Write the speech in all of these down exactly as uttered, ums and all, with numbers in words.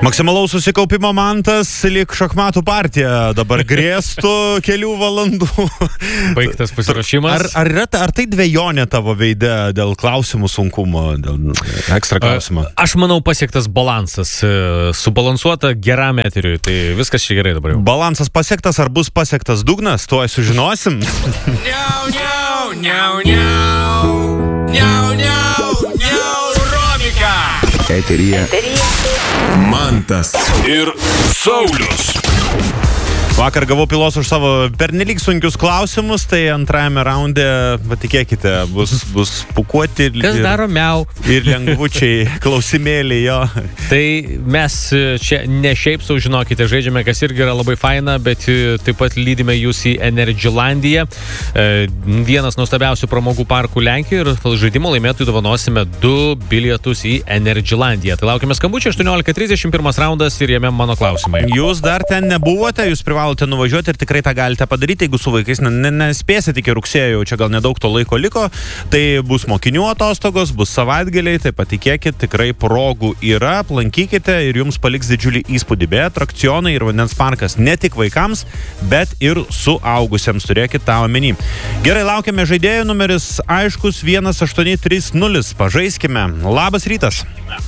Maksimalaus susikaupimo mantas lyg šachmatų partija dabar grėstų kelių valandų. Baigtas pasiruošimas. Ar, ar, yra, ar tai dvejonė tavo veide dėl klausimų sunkumo, dėl ekstra klausimą? Aš manau pasiektas balansas, subalansuota geram eteriui, tai viskas čia gerai dabar jau. Balansas pasiektas, ar bus pasiektas dugnas, tuoj sužinosim. Niau, niau, niau, niau, niau, niau, niau, Romika. Eteryje Mantas ir Saulius. Vakar gavau pilos už savo pernelyg sunkius klausimus, tai antrajame raunde, patikėkite, bus, bus pukuoti ir, Kas daro miau? ir lengvučiai klausimėliai jo. Tai mes čia ne šiaip sau, žinokite, žaidžiame, kas irgi yra labai faina, bet taip pat lydime jūs į Energylandiją. Vienas nuostabiausių pramogų parkų Lenkijoje ir žaidimo laimėtojų dovanosime du bilietus į Energylandiją. Tai laukime skambučio aštuoniolika trisdešimt pirmas raundas ir jame mano klausimai. Jūs dar ten nebuvote, jūs privalote nuvažiuoti ir tikrai tą galite padaryti, jeigu su vaikais nespėsite iki rugsėjo, čia gal nedaug to laiko liko, tai bus mokinių atostogos, bus savaitgaliai, tai patikėkit, tikrai progų yra, aplankykite ir jums paliks didžiulį įspūdį, be atrakcionai ir vandens parkas ne tik vaikams, bet ir suaugusiems, turėkit tą omeny. Gerai, laukiame žaidėjų, numeris aiškus vienas aštuoni trys nulis, pažaiskime. Labas rytas.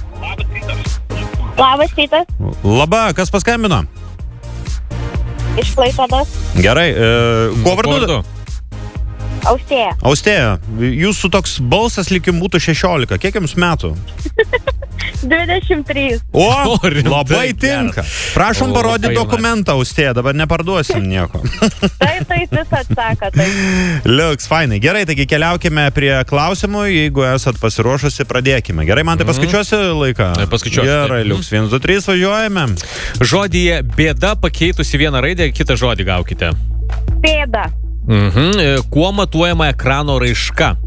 Labas rytas, Labą, kas paskambino? iš Klaipėdos, Gerai, e, kuo vardu? Austėja, Austėja, jūsų toks balsas lyg jums būtų šešiolika. Kiek jums metų? dvidešimt trys. O, O, rimtai, labai tinka. Prašom O, parodyti labai dokumentą, Austėja, dabar neparduosim nieko. Taip, taip, vis atsako, taip. Liuks, fainai. Gerai, taigi keliaukime prie klausimų. Jeigu esat pasiruošusi, pradėkime. Gerai, man tai paskaičiuosi laiką? Paskaičiuosiu, Gerai, taip. Liuks, vienas, du, trys, važiuojame. Žodyje bėda pakeitusi vieną raidę, kitą žodį gaukite. Pėda, Mhm. Kuo matuojama ekrano raiška?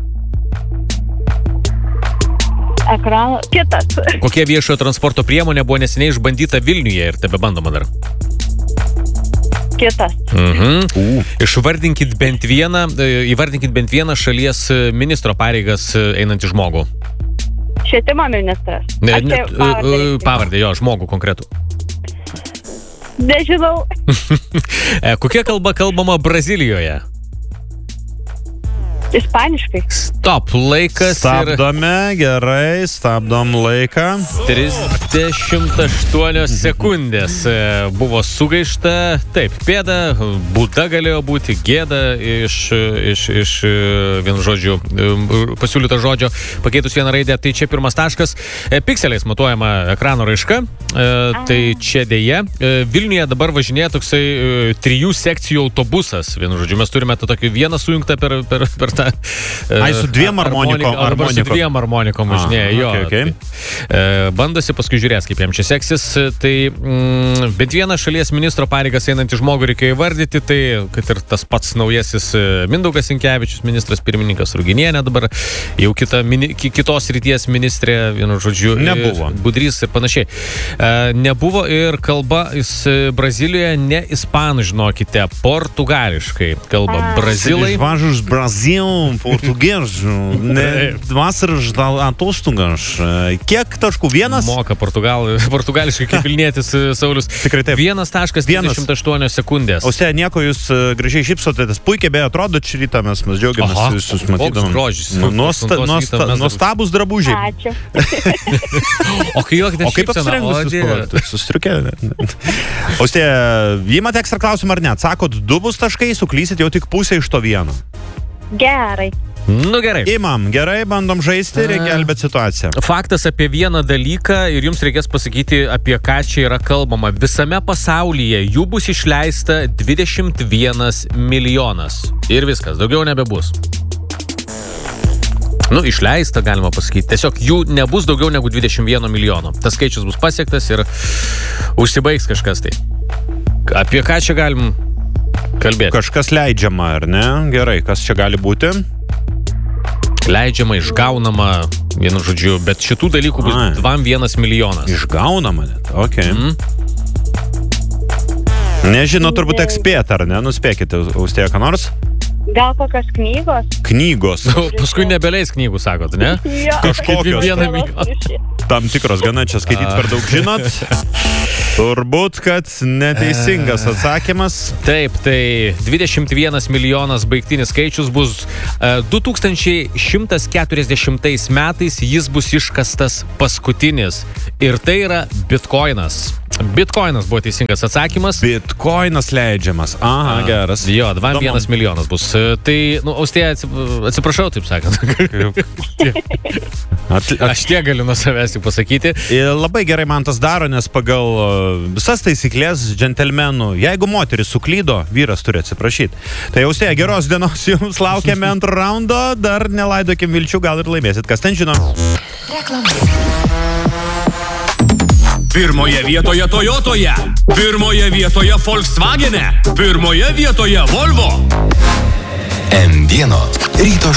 ekrano, kitas, Kokia viešojo transporto priemonė buvo neseniai išbandyta Vilniuje ir tebe bandoma dar? kitas, Mhm. Išvardinkit bent vieną, e, įvardinkit bent vieną šalies e, ministro pareigas e, einantį žmogų. švietimo ministras. Ne, Aš ne, čia e, pavardę e, pavardė, jo, žmogų konkretų. Nežinau, E, Kokia kalba kalbama Brazilijoje? ispaniškai. Stop, laikas ir Stabdome, gerai, stabdom laiką. trisdešimt aštuonios sekundės e, buvo sugaišta. Taip, pėda, būda galėjo būti, gėda iš, iš, iš e, vienu žodžiu, e, pasiūlyto žodžio pakeitus vieną raidę. Tai čia pirmas taškas. E, Pikseliais matuojama ekrano raiška. E, Tai čia dėja. E, Vilniuje dabar važinėja toksai e, trijų sekcijų autobusas. Vienu žodžiu, mes turime tą tokį vieną sujungtą per, per, per tą... e, Ai, su dviem harmonikom- Arba su harmonikom. dviem harmonikom važinėja, Ah, jo. okay, okay. Tai, e, bandosi, paskui žiūrės, kaip jam čia seksis. Tai mm, bent vieną šalies ministro pareigas einantį žmogų reikia įvardyti, tai kad ir tas pats naujasis e, Mindaugas Sinkevičius, ministras pirmininkas Ruginienė dabar, jau kita, mini, ki- kitos ryties ministrė, vienu žodžiu, e, Nebuvo. Budrys ir panašiai. E, nebuvo ir kalba jis, e, Brazilijoje ne ispanų, žinokite, portugališkai kalba brazilai. Važius Brazil, portugėžų, ne vasaras atostogas. Kiek taškų? Vienas? Moka portugal, portugališkai kaip Vilnietis e, Saulius. Tikrai taip. Vienas taškas Vienas. trisdešimt aštuonios sekundės. Austėja, nieko, jūs e, gražiai šypsotės, puikiai beje atrodo šį rytą, mes, mes džiaugiamės Aha, visus koks matydam. grožis. Nu, Nuosta, Aštuntos nuosta, ryto mes nuostabus drabužiai. Ačiū. O kai juokite O kaip šypseną, o apsirengus Dieve. jūs sustriukė? Austėja, įmate ekstra klausimą ar ne? Atsakot, du bus taškai, suklysit jau tik pusę iš to vieno. Gerai, Nu gerai. Imam, gerai, bandom žaisti, reikia gelbėti situaciją. Faktas apie vieną dalyką ir jums reikės pasakyti, apie ką čia yra kalbama. Visame pasaulyje jų bus išleista dvidešimt vienas milijonas. Ir viskas, daugiau nebebus. Nu, išleista, galima pasakyti. Tiesiog jų nebus daugiau negu dvidešimt vieno milijono. Tas skaičius bus pasiektas ir užsibaigs kažkas tai. Apie ką čia galim kalbėti? Kažkas leidžiama, ar ne? Gerai, kas čia gali būti? Leidžiama, išgaunama, vienu žodžiu, bet šitų dalykų bus Ai. dvam vienas milijonas. Išgaunama net, okei. Mm. Nežinau, turbūt ekspėt, ar ne? Nuspėkite, Austėja, ką nors? gal kokios knygos? Knygos. O paskui nebeleis knygų, sakot, ne? Jo. Kažkokios. Vieną Vienos milijoną. rūšies. Tam tikros gana, čia skaityti per daug žinot. Turbūt, kad neteisingas atsakymas. Taip, tai dvidešimt vienas milijonas baigtinis skaičius bus e, du tūkstančiai šimtas keturiasdešimtais metais jis bus iškastas paskutinis. Ir tai yra bitkoinas. Bitkoinas buvo teisingas atsakymas. Bitkoinas leidžiamas. Aha, geras. Jo, dvidešimt vienas milijonas bus. Tai, nu, Austėja, atsiprašau, taip sakant. Aš tiek galiu nuo savęs jau pasakyti. Ir labai gerai man tas daro, nes pagal visas taisyklės džentelmenų, jeigu moteris suklydo, vyras turi atsiprašyti. Tai Austėja, geros dienos jums, laukiame antro raundo, dar nelaidokim vilčių, gal ir laimėsit. Kas ten žino? Pirmoje vietoje Toyotoje, pirmoje vietoje Volkswagene, pirmoje vietoje Volvo. M vieno ryto